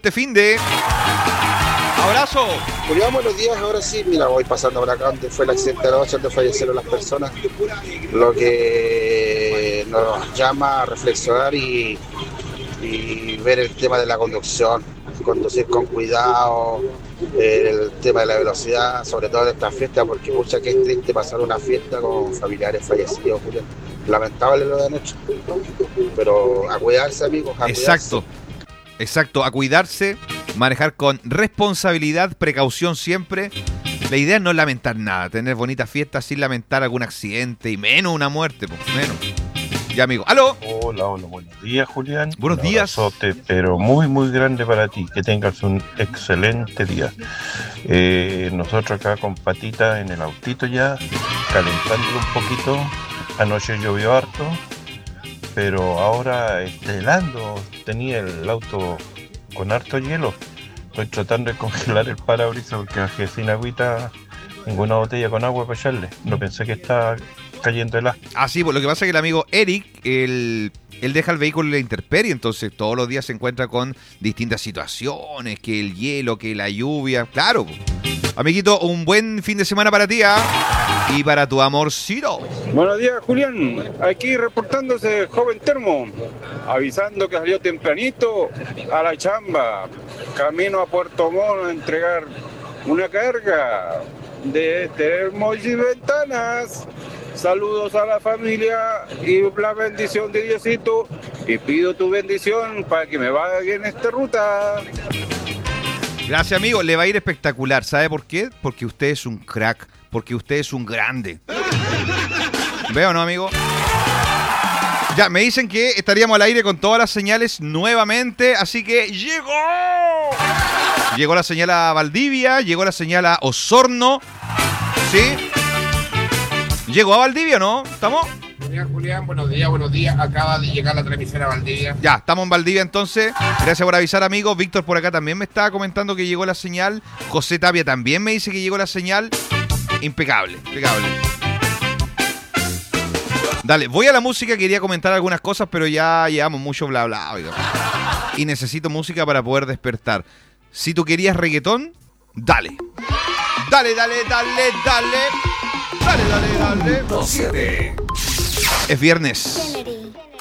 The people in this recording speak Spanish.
este finde. Abrazo. Julián, buenos días. Ahora sí, mira, voy pasando por acá donde fue el accidente de la noche, donde fallecieron las personas. Lo que nos llama a reflexionar y ver el tema de la conducción, conducir con cuidado, el tema de la velocidad, sobre todo en esta fiesta, porque mucha que es triste pasar una fiesta con familiares fallecidos, Julián. Lamentable lo de anoche, pero a cuidarse, amigos, a Exacto. cuidarse. Exacto, a cuidarse, manejar con responsabilidad, precaución siempre. La idea es no lamentar nada, tener bonitas fiestas sin lamentar algún accidente y menos una muerte, pues, menos. Ya, amigo. ¡Aló! Hola, buenos días, Julián. Buenos Un días. abrazote, pero muy, muy grande para ti. Que tengas un excelente día. Nosotros acá con Patita en el autito ya, calentándolo un poquito. Anoche llovió harto, pero ahora está helando. Tenía el auto con harto hielo. Estoy tratando de congelar el parabrisas porque bajé sin agüita, ninguna botella con agua para echarle. No pensé que estaba cayendo helado. Ah, sí, pues lo que pasa es que el amigo Eric, él deja el vehículo en la intemperie, entonces todos los días se encuentra con distintas situaciones, que el hielo, que la lluvia. Claro, pues. Amiguito, un buen fin de semana para ti, ¿ah? Y para tu amorcito. Buenos días, Julián. Aquí reportándose joven Termo, avisando que salió tempranito a la chamba, camino a Puerto Montt a entregar una carga de termos y ventanas. Saludos a la familia y la bendición de Diosito. Y pido tu bendición para que me vaya bien esta ruta. Gracias, amigo. Le va a ir espectacular. ¿Sabe por qué? Porque usted es un crack. Porque usted es un grande. ¿Veo, no, amigo? Ya, me dicen que estaríamos al aire con todas las señales nuevamente. Así que llegó. Llegó la señal a Valdivia. Llegó la señal a Osorno. ¿Sí? ¿Llegó a Valdivia o no? ¿Estamos? Julián, buenos días. Acaba de llegar la transmisión a Valdivia. Ya, estamos en Valdivia entonces. Gracias por avisar, amigos. Víctor por acá también me estaba comentando que llegó la señal. José Tapia también me dice que llegó la señal. Impecable, impecable. Dale, voy a la música. Quería comentar algunas cosas, pero ya llevamos mucho bla bla. Oiga. Y necesito música para poder despertar. Si tú querías reggaetón, dale. Dale, dale, dale, dale. Dale, dale, dale. Es viernes.